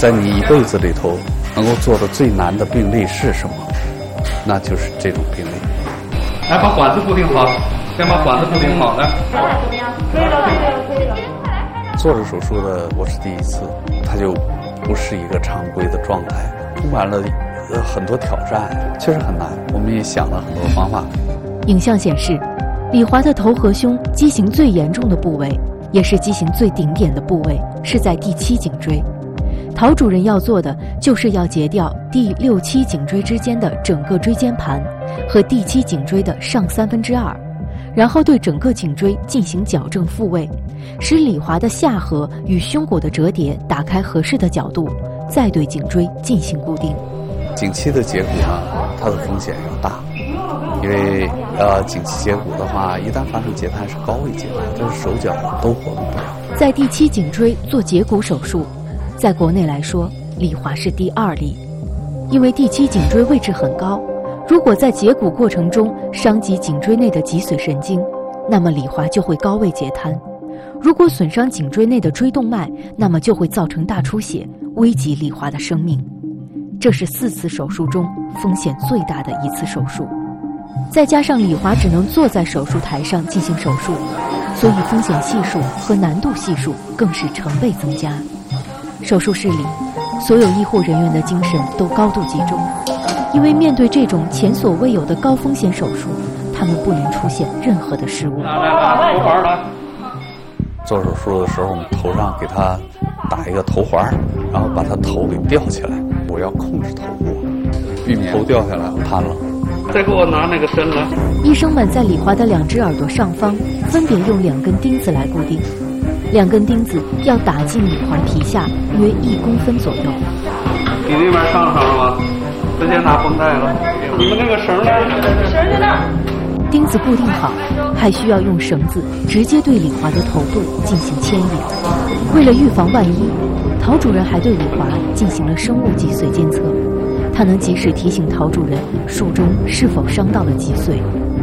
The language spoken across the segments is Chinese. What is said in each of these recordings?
在你一辈子里头能够做的最难的病例是什么？那就是这种病例。 来，把管子固定好，先把管子固定好。来， 怎么样？可以了，可以了。 做这手术的我是第一次，它就不是一个常规的状态，充满了很多挑战，确实很难。我们也想了很多方法。 影像显示，李华的头和胸畸形最严重的部位，也是畸形最顶点的部位，是在第7颈椎。陶主任要做的就是要截掉第6、7颈椎之间的整个椎间盘和第7颈椎的上2/3，然后对整个颈椎进行矫正复位，使李华的下颌与胸骨的折叠打开合适的角度，再对颈椎进行固定。 颈期的截骨呢，它的风险要大，因为颈期截骨的话，一旦发生截瘫是高位截瘫，这是手脚都活动不了。 在第7颈椎做截骨手术，在国内来说，李华是第2例，因为第7颈椎位置很高，如果在截骨过程中伤及颈椎内的脊髓神经，那么李华就会高位截瘫；如果损伤颈椎内的椎动脉，那么就会造成大出血，危及李华的生命。这是4次手术中风险最大的一次手术，再加上李华只能坐在手术台上进行手术，所以风险系数和难度系数更是成倍增加。手术室里，所有医护人员的精神都高度集中，因为面对这种前所未有的高风险手术，他们不能出现任何的失误。 来，头环来。 做手术的时候，我们头上给他打一个头环，然后把他头给吊起来，我要控制头部，避免头掉下来瘫了。 再给我拿那个针来。 医生们在李华的2只耳朵上方分别用2根钉子来固定，2根钉子要打进李华皮下约1公分左右。 你那边上了吗？直接拿绷带了。你们那个绳呢？ 绳在那儿。 钉子固定好，还需要用绳子直接对李华的头部进行牵引。为了预防万一，陶主任还对李华进行了生物脊髓监测，他能及时提醒陶主任术中是否伤到了脊髓。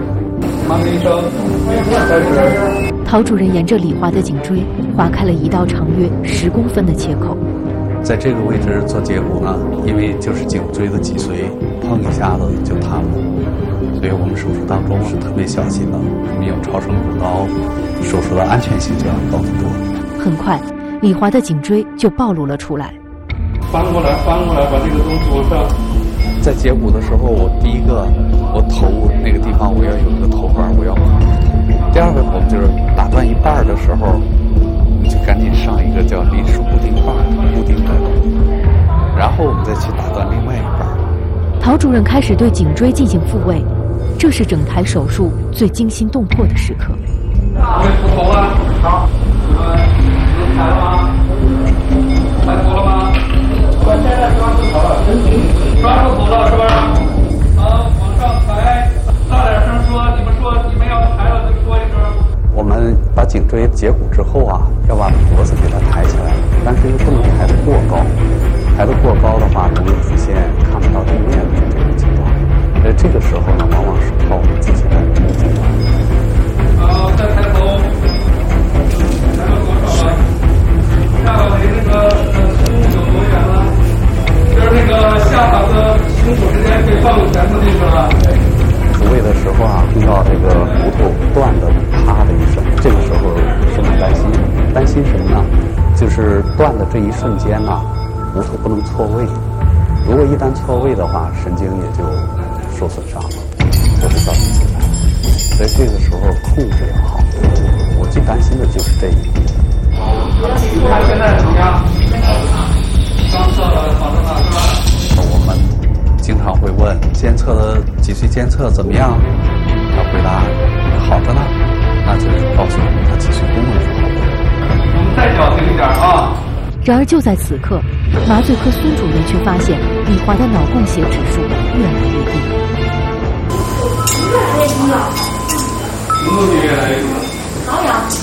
陶主任沿着李华的颈椎划开了一道长约10公分的切口。 在这个位置做截骨呢，因为就是颈椎的脊髓碰一下子就瘫了，所以我们手术当中是特别小心的，我们用超声骨刀，手术的安全性就要高得多。 很快，李华的颈椎就暴露了出来。 翻过来，把这个东西往上。 在截骨的时候，我第一个，我头那个地方我要有一个头环，我要控制头部。第二个，我们就是打断一半的时候，就赶紧上一个叫临时固定把，固定在头部，然后我们再去打断另外一半。 陶主任开始对颈椎进行复位，这是整台手术最惊心动魄的时刻。 我给涂头了，好，你们抬了吗？抬头了吗？我现在抓住头了，抓住头了是吧？好，往上抬，大点声说，你们要抬了就说一声。 我们把颈椎截骨之后啊，要把脖子给它抬起来，但是又不能抬得过高，抬得过高的话，容易出现看不到地面的这种情况。这个时候呢，往往是靠我们自己来摸索。 好，再抬头，抬到多少了？下巴离那个胸有多远了？就是那个下巴和胸骨之间可以放前的地方了。 复位的时候啊，听到这个骨头断的啪的一声，这个时候是很担心什么呢？就是断的这一瞬间呢，骨头不能错位，如果一旦错位的话，神经也就受损伤了，就会造成截瘫。所以这个时候控制要好，我最担心的就是这一点。 你看现在怎么样？刚测了，好着呢，是吧？ 我们经常会问监测的脊髓监测怎么样？他回答好着呢，那就是告诉我们他脊髓功能是好的。 我们再矫情一点啊！ 然而就在此刻，麻醉科孙主任却发现李华的脑供血指数越来越低。 越来越低了。 什么东西越来越低了？ 好氧。